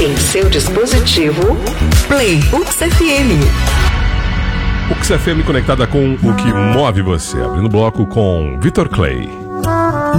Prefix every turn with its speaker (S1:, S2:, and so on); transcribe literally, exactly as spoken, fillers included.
S1: Em seu dispositivo, Play U X F M.
S2: U X F M conectada com o que move você. Abrindo o bloco com Vitor Clay.